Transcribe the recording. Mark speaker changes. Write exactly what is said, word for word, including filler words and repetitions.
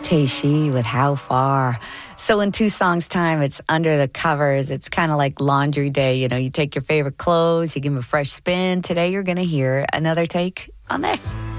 Speaker 1: Teishi with How Far. So in two songs' time, it's under the covers. It's kind of like laundry day. You know, you take your favorite clothes, you give them a fresh spin. Today, you're going to hear another take on this.